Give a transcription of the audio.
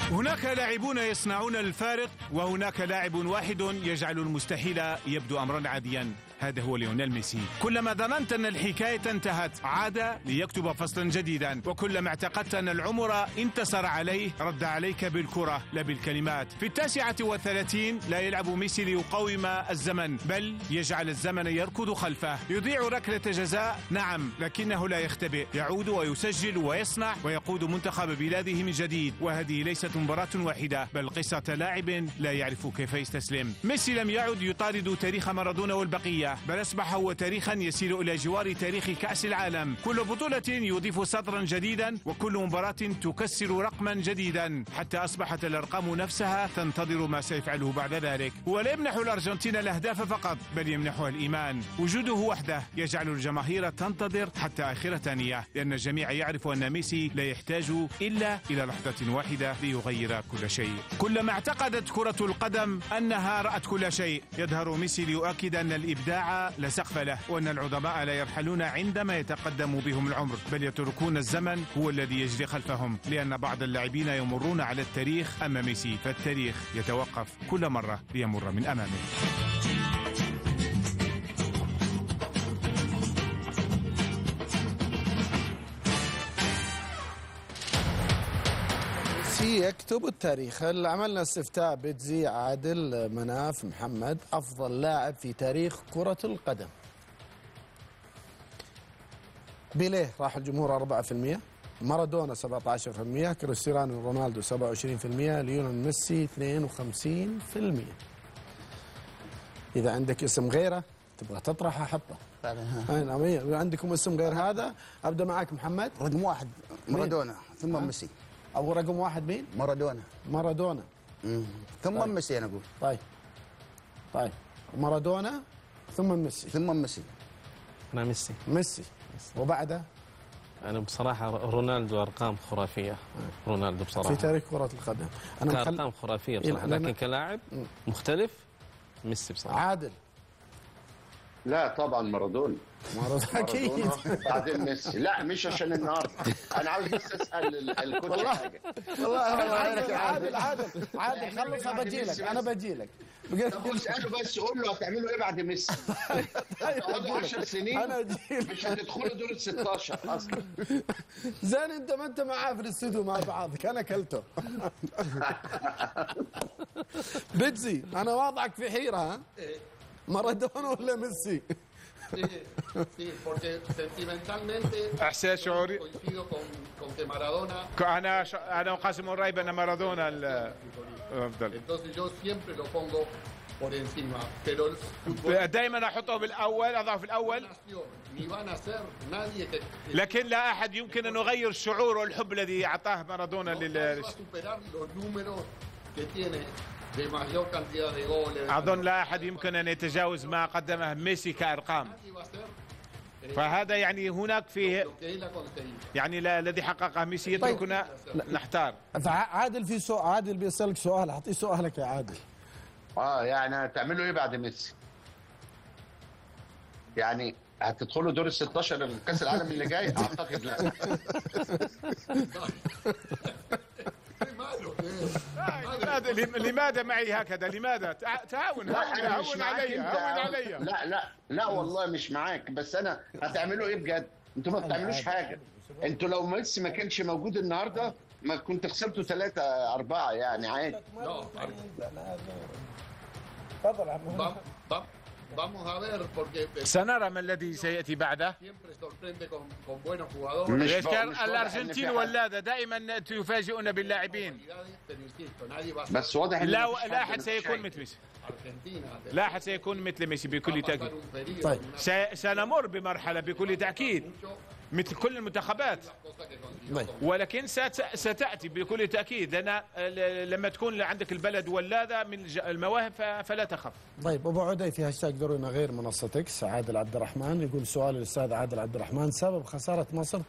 هناك لاعبون يصنعون الفارق، وهناك لاعب واحد يجعل المستحيل يبدو أمرا عاديا. هذا هو ليونيل ميسي. كلما ظننت أن الحكاية انتهت عاد ليكتب فصلا جديدا، وكلما اعتقدت أن العمر انتصر عليه رد عليك بالكرة لا بالكلمات. في 39 لا يلعب ميسي ليقاوم الزمن، بل يجعل الزمن يركض خلفه. يضيع ركلة جزاء نعم، لكنه لا يختبئ، يعود ويسجل ويصنع ويقود منتخب بلاده من جديد. وهذه ليست مباراة واحدة، بل قصة لاعب لا يعرف كيف يستسلم. ميسي لم يعد يطارد تاريخ مارادونا والبقية، بل أصبح هو تاريخا يسير إلى جوار تاريخ كأس العالم. كل بطولة يضيف سطرا جديدا، وكل مباراة تكسر رقما جديدا، حتى أصبحت الأرقام نفسها تنتظر ما سيفعله بعد ذلك. هو لا يمنح الأرجنتين الأهداف فقط، بل يمنحها الإيمان. وجوده وحده يجعل الجماهير تنتظر حتى آخر ثانية، لأن الجميع يعرف أن ميسي لا يحتاج إلا إلى لحظة واحدة ليغير كل شيء. كلما اعتقدت كرة القدم أنها رأت كل شيء، يظهر ميسي ليؤكد أن الإبداع لا سقف له، وأن العظماء لا يرحلون عندما يتقدم بهم العمر، بل يتركون الزمن هو الذي يجري خلفهم، لأن بعض اللاعبين يمرون على التاريخ. أما ميسي فالتاريخ يتوقف كل مرة ليمر من أمامه. يكتب التاريخ. عملنا استفتاء بتزي، عادل، مناف، محمد، أفضل لاعب في تاريخ كرة القدم. بيليه راح الجمهور 4%، مارادونا 17%، كريستيانو رونالدو 27%، ليونيل ميسي 52%. إذا عندك اسم غيره تبغى تطرحه حطه. عندكم اسم غير هذا؟ أبدأ معك محمد. رقم واحد مارادونا ثم ميسي. أو رقم واحد مين؟ مارادونا. ثم طيب. ميسي. أنا أقول طيب مارادونا ثم ميسي. أنا ميسي. وبعده؟ أنا بصراحة رونالدو أرقام خرافية. رونالدو بصراحة في تاريخ كرة القدم أنا أرقام خرافية بصراحة، لكن كلاعب مختلف ميسي بصراحة. عادل. لا طبعا مارادونا اكيد. بعدين ميسي. لا مش عشان النهارده، انا عاوز بس اسال الكوتش حاجه. والله عادل خلص انا بجي لك. طب اساله بس، قول له هتعملوا ايه بعد ميسي؟ هتقعدوا 10 سنين مش هتدخلوا دور ال 16 اصلا. زين انت ما انت معاه في الاستوديو مع بعض، كان اكلته. بتزي انا واضعك في حيره. ها مارادونا ولا ميسي؟ إحساس شعوري أنا أقاسم الرأي بأن مارادونا الأفضل. دائما أحطه بالأول، أضعه في الأول، لكن لا أحد يمكن أن يغير الشعور والحب الذي أعطاه مارادونا أظن لا أحد يمكن أن يتجاوز ما قدمه ميسي كأرقام. فهذا يعني هناك فيه يعني الذي حققه ميسي يتركنا نحتار. عادل في سؤال، عادل بيسألك سؤال، أعطيه سؤالك يا عادل. يعني هتعملوا إيه بعد ميسي؟ يعني هتدخلوا دور ال 16 كأس العالم اللي جاي؟ أعتقد لا. لماذا معي هكذا؟ لماذا؟ تعاون علي. لا والله مش معاك، بس انا هتعملوا ايه بجد؟ انتوا ما بتعملوش حاجه. انتوا لو ميسي ما كانش موجود النهارده ما كنت خسرتوا 3-4 يعني عادي. سنرى ما الذي سيأتي بعده. الأرجنتين ولاده دائما تفاجئون باللاعبين، بس واضح لا أحد سيكون مثل ميسي. لا أحد سيكون مثل ميسي بكل تأكيد. طيب سنمر بمرحلة بكل تأكيد مثل كل المنتخبات، ولكن ستأتي بكل تأكيد، لأن لما تكون عندك البلد ولادة من المواهب فلا تخف. طيب أبو عدي في هاشتاج ذرونا غير منصة إكس، عادل عبد الرحمن يقول: سؤال الأستاذ عادل عبد الرحمن، سبب خسارة مصر